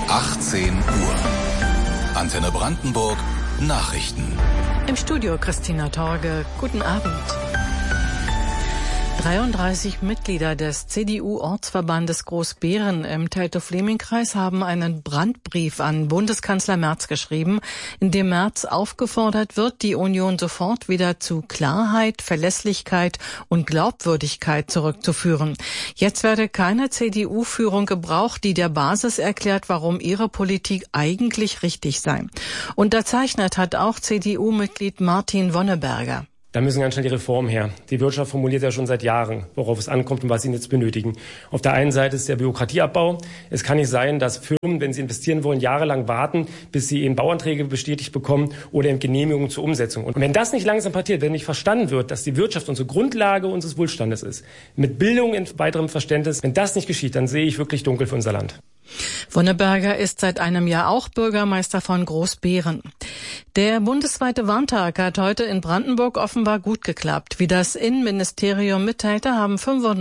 18 Uhr. Antenne Brandenburg Nachrichten. Im Studio Christina Torge. Guten Abend. 33 Mitglieder des CDU-Ortsverbandes Großbeeren im Teltow-Fleming-Kreis haben einen Brandbrief an Bundeskanzler Merz geschrieben, in dem Merz aufgefordert wird, die Union sofort wieder zu Klarheit, Verlässlichkeit und Glaubwürdigkeit zurückzuführen. Jetzt werde keine CDU-Führung gebraucht, die der Basis erklärt, warum ihre Politik eigentlich richtig sei. Unterzeichnet hat auch CDU-Mitglied Martin Wonneberger. Da müssen ganz schnell die Reformen her. Die Wirtschaft formuliert ja schon seit Jahren, worauf es ankommt und was sie jetzt benötigen. Auf der einen Seite ist der Bürokratieabbau. Es kann nicht sein, dass Firmen, wenn sie investieren wollen, jahrelang warten, bis sie eben Bauanträge bestätigt bekommen oder eben Genehmigungen zur Umsetzung. Und wenn das nicht langsam passiert, wenn nicht verstanden wird, dass die Wirtschaft unsere Grundlage unseres Wohlstandes ist, mit Bildung in weiterem Verständnis, wenn das nicht geschieht, dann sehe ich wirklich dunkel für unser Land. Wonneberger ist seit einem Jahr auch Bürgermeister von Großbeeren. Der bundesweite Warntag hat heute in Brandenburg offenbar gut geklappt. Wie das Innenministerium mitteilte, haben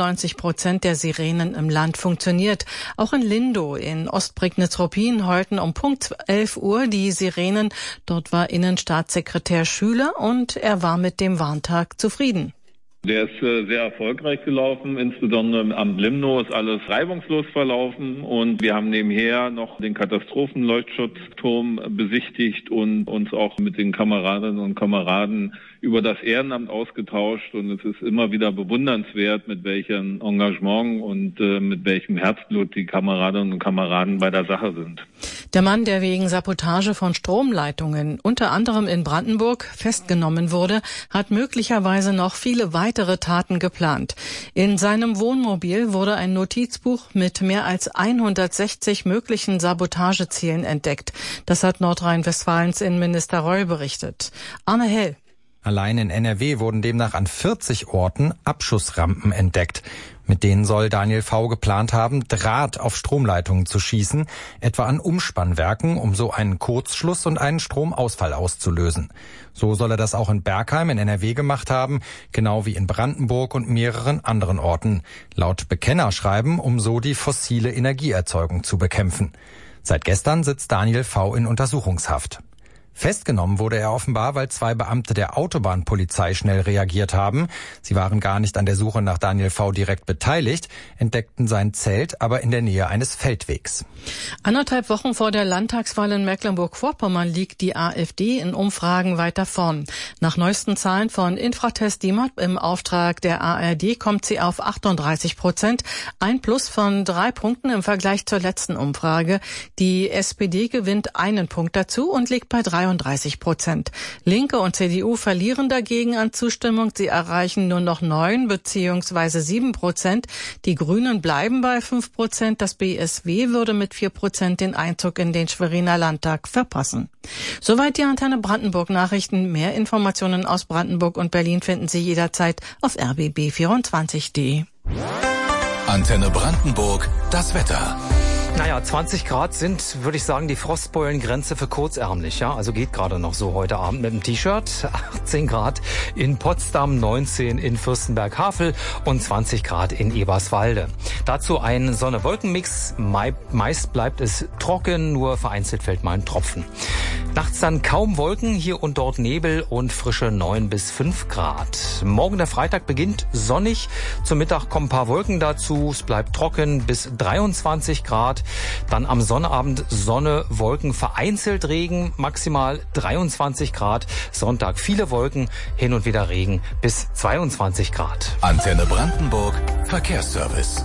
95% der Sirenen im Land funktioniert. Auch in Lindow in Ostprignitz-Ruppin heulten um Punkt 11 Uhr die Sirenen. Dort war Innenstaatssekretär Schüler und er war mit dem Warntag zufrieden. Der ist sehr erfolgreich gelaufen, insbesondere im Amt Limnow ist alles reibungslos verlaufen und wir haben nebenher noch den Katastrophenleuchtschutzturm besichtigt und uns auch mit den Kameradinnen und Kameraden über das Ehrenamt ausgetauscht und es ist immer wieder bewundernswert, mit welchem Engagement und mit welchem Herzblut die Kameradinnen und Kameraden bei der Sache sind. Der Mann, der wegen Sabotage von Stromleitungen unter anderem in Brandenburg festgenommen wurde, hat möglicherweise noch viele weitere Taten geplant. In seinem Wohnmobil wurde ein Notizbuch mit mehr als 160 möglichen Sabotagezielen entdeckt. Das hat Nordrhein-Westfalens Innenminister Reul berichtet. Arne Hell. Allein in NRW wurden demnach an 40 Orten Abschussrampen entdeckt. Mit denen soll Daniel V. geplant haben, Draht auf Stromleitungen zu schießen, etwa an Umspannwerken, um so einen Kurzschluss und einen Stromausfall auszulösen. So soll er das auch in Bergheim in NRW gemacht haben, genau wie in Brandenburg und mehreren anderen Orten. Laut Bekennerschreiben, um so die fossile Energieerzeugung zu bekämpfen. Seit gestern sitzt Daniel V. in Untersuchungshaft. Festgenommen wurde er offenbar, weil 2 Beamte der Autobahnpolizei schnell reagiert haben. Sie waren gar nicht an der Suche nach Daniel V. direkt beteiligt, entdeckten sein Zelt aber in der Nähe eines Feldwegs. 1,5 Wochen vor der Landtagswahl in Mecklenburg-Vorpommern liegt die AfD in Umfragen weiter vorn. Nach neuesten Zahlen von Infratest DIMAP im Auftrag der ARD kommt sie auf 38%, ein Plus von 3 Punkten im Vergleich zur letzten Umfrage. Die SPD gewinnt 1 Punkt dazu und liegt bei 33%. Linke und CDU verlieren dagegen an Zustimmung. Sie erreichen nur noch 9 bzw. 7%. Die Grünen bleiben bei 5%. Das BSW würde mit 4% den Einzug in den Schweriner Landtag verpassen. Soweit die Antenne Brandenburg Nachrichten. Mehr Informationen aus Brandenburg und Berlin finden Sie jederzeit auf rbb24.de. Antenne Brandenburg, das Wetter. Naja, 20 Grad sind, würde ich sagen, die Frostbeulengrenze für kurzärmlich. Ja, also geht gerade noch so heute Abend mit dem T-Shirt. 18 Grad in Potsdam, 19 in Fürstenberg-Havel und 20 Grad in Eberswalde. Dazu ein Sonne-Wolken-Mix. Meist bleibt es trocken, nur vereinzelt fällt mal ein Tropfen. Nachts dann kaum Wolken, hier und dort Nebel und frische 9 bis 5 Grad. Morgen der Freitag beginnt sonnig. Zum Mittag kommen ein paar Wolken dazu. Es bleibt trocken bis 23 Grad. Dann am Sonnabend Sonne, Wolken, vereinzelt Regen, maximal 23 Grad. Sonntag viele Wolken, hin und wieder Regen bis 22 Grad. Antenne Brandenburg, Verkehrsservice.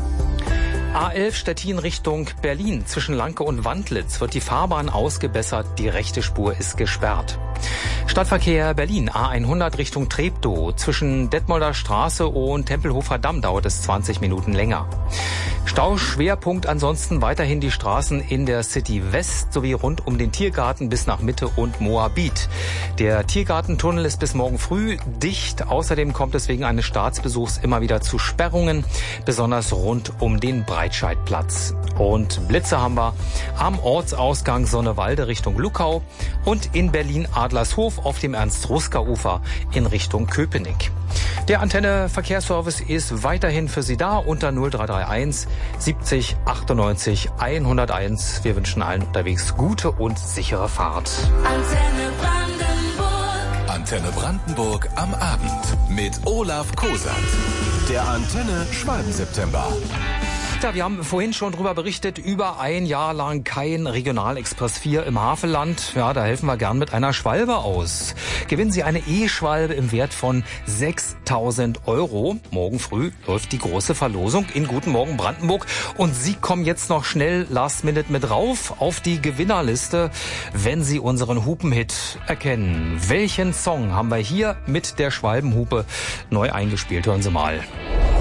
A11 Stettin Richtung Berlin. Zwischen Lanke und Wandlitz wird die Fahrbahn ausgebessert. Die rechte Spur ist gesperrt. Stadtverkehr Berlin. A100 Richtung Treptow. Zwischen Detmolder Straße und Tempelhofer Damm dauert es 20 Minuten länger. Stauschwerpunkt ansonsten weiterhin die Straßen in der City West sowie rund um den Tiergarten bis nach Mitte und Moabit. Der Tiergartentunnel ist bis morgen früh dicht. Außerdem kommt es wegen eines Staatsbesuchs immer wieder zu Sperrungen, besonders rund um den Breitscheidplatz. Und Blitze haben wir am Ortsausgang Sonnewalde Richtung Luckau und in Berlin Adlershof auf dem Ernst-Ruska-Ufer in Richtung Köpenick. Der Antenne Verkehrsservice ist weiterhin für Sie da unter 0331 70 98 101. Wir wünschen allen unterwegs gute und sichere Fahrt. Antenne Brandenburg. Antenne Brandenburg am Abend mit Olaf Kosat. Der Antenne Schwalben-September. Ja, wir haben vorhin schon darüber berichtet, über ein Jahr lang kein Regionalexpress 4 im Havelland. Ja, da helfen wir gern mit einer Schwalbe aus. Gewinnen Sie eine E-Schwalbe im Wert von 6.000 €. Morgen früh läuft die große Verlosung in Guten Morgen Brandenburg. Und Sie kommen jetzt noch schnell last minute mit rauf auf die Gewinnerliste, wenn Sie unseren Hupenhit erkennen. Welchen Song haben wir hier mit der Schwalbenhupe neu eingespielt? Hören Sie mal.